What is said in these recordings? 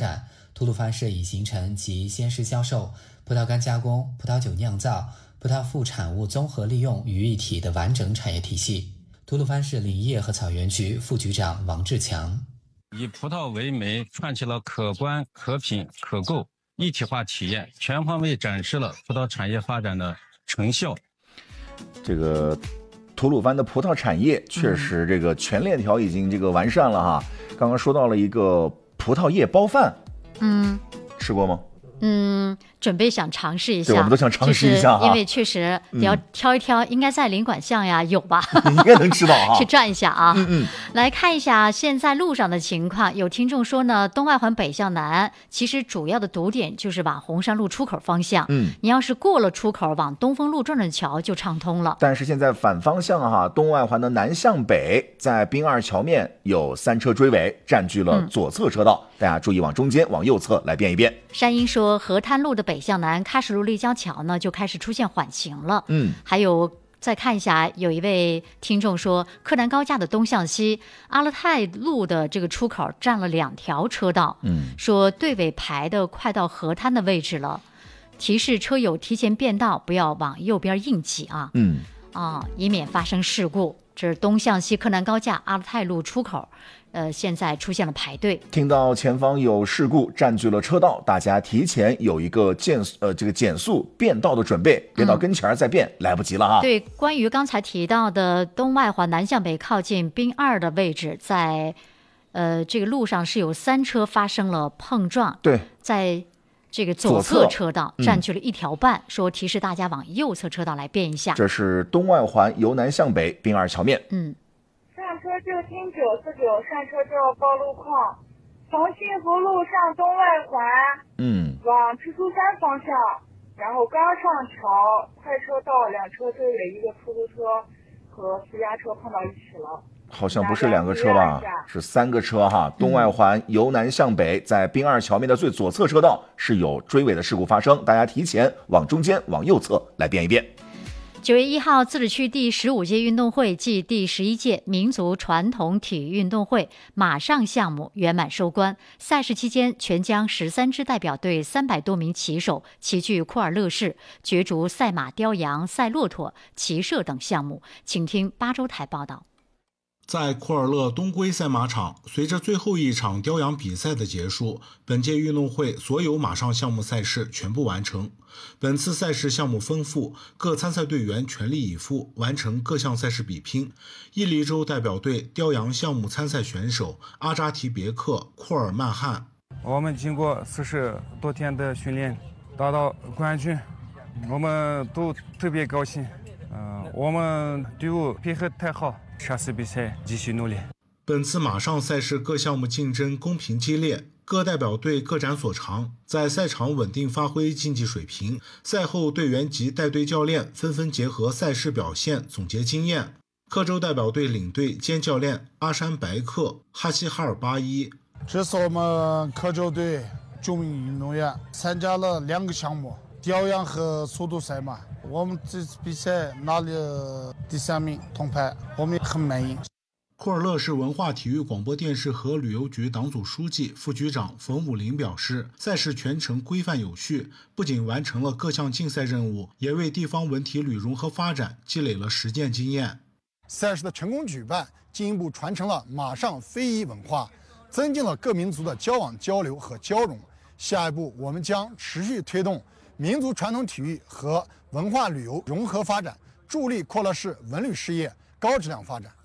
展，吐鲁番市已形成集鲜食销售、葡萄干加工、葡萄酒酿造、葡萄副产物综合利用于一体的完整产业体系。吐鲁番市林业和草原局副局长王志强： 以葡萄为媒，串起了可观、可品、可购一体化体验，全方位展示了葡萄产业发展的成效。 这个吐鲁番的葡萄产业确实这个全链条已经这个完善了哈。刚刚说到了一个葡萄叶包饭，吃过吗？ 准备想尝试一下， 对，我们都想尝试一下因为确实你要挑一挑，应该在领馆巷呀有吧？ 应该能吃到啊， 去转一下啊。来看一下现在路上的情况。有听众说呢，东外环北向南，其实主要的堵点就是往红山路出口方向。你要是过了出口，往东风路转转桥就畅通了。 但是现在反方向哈，东外环的南向北，在滨二桥面有3车追尾，占据了左侧车道，大家注意往中间、往右侧来变一变。 山鹰说，河滩路的北向南喀什路立交桥呢就开始出现缓行了。还有再看一下，有一位听众说，柯南高架的东向西，阿勒泰路的这个出口占了2条车道。说队尾排的快到河滩的位置了，提示车友提前变道，不要往右边硬挤啊。以免发生事故。这是东向西柯南高架阿勒泰路出口，现在出现了排队。 听到前方有事故占据了车道，大家提前有一个减速变道的准备，别到跟前再变，来不及了哈。 对，关于刚才提到的东外环南向北靠近滨二的位置，在这个路上是有3车发生了碰撞。 对， 在这个左侧车道占据了1条半，说提示大家往右侧车道来变一下。 这是东外环由南向北滨二桥面。 上车就听949，上车就要报路况。从幸福路上东外环，往赤苏山方向，然后刚上桥，快车道2车追尾，一个出租车和私家车碰到一起了。 好像不是2个车吧，是3个车哈。东外环由南向北，在滨二桥面的最左侧车道是有追尾的事故发生，大家提前往中间、往右侧来变一变。 9月1号，自治区第15届运动会暨第11届民族传统体育运动会马上项目圆满收官。赛事期间，全疆13支代表队300多名骑手齐聚库尔勒市，角逐赛马、雕羊、赛骆驼、骑射等项目。请听巴州台报道。 在库尔勒东归赛马场，随着最后一场雕羊比赛的结束，本届运动会所有马上项目赛事全部完成。本次赛事项目丰富，各参赛队员全力以赴，完成各项赛事比拼。伊犁州代表队雕羊项目参赛选手阿扎提别克、库尔曼汗。 我们经过40多天的训练，达到冠军，我们都特别高兴。我们队伍配合太好，下次比赛继续努力。 本次马上赛事各项目竞争公平激烈，各代表队各展所长，在赛场稳定发挥竞技水平。赛后，队员及带队教练纷纷结合赛事表现总结经验。克州代表队领队兼教练阿山白克、哈希哈尔巴伊。 这次我们克州队9名运动员参加了2个项目，雕羊和速度赛马。我们这次比赛拿了第3名铜牌，我们很满意。 库尔勒市文化体育广播电视和旅游局党组书记、副局长冯武林表示，赛事全程规范有序，不仅完成了各项竞赛任务，也为地方文体旅融合发展积累了实践经验。 赛事的成功举办，进一步传承了马上非遗文化，增进了各民族的交往交流和交融。下一步，我们将持续推动民族传统体育和文化旅游融合发展，助力库尔勒市文旅事业高质量发展。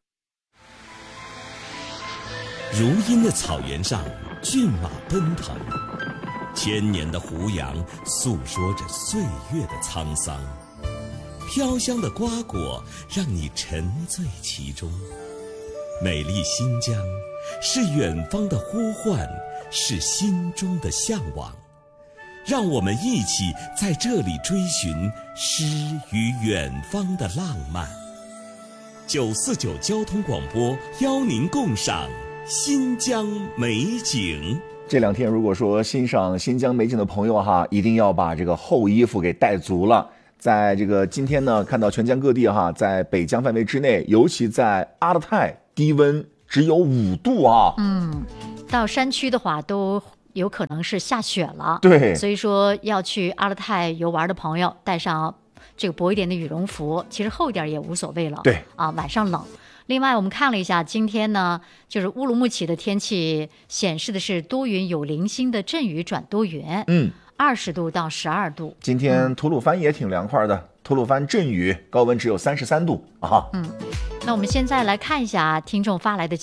如茵的草原上，骏马奔腾，千年的胡杨诉说着岁月的沧桑，飘香的瓜果让你沉醉其中。美丽新疆，是远方的呼唤，是心中的向往。让我们一起在这里追寻诗与远方的浪漫。949交通广播邀您共赏新疆美景。 这2天如果说欣赏新疆美景的朋友哈，一定要把这个厚衣服给带足了。在这个今天呢，看到全疆各地哈，在北疆范围之内，尤其在阿勒泰，低温只有5度啊。 到山区的话都有可能是下雪了。 对， 所以说要去阿勒泰游玩的朋友带上这个薄一点的羽绒服，其实厚一点也无所谓了。 对啊，晚上冷。另外我们看了一下今天呢，就是乌鲁木齐的天气显示的是多云有零星的阵雨转多云，20度到12度。 今天吐鲁番也挺凉快的，吐鲁番阵雨，高温只有33度啊。 那我们现在来看一下听众发来的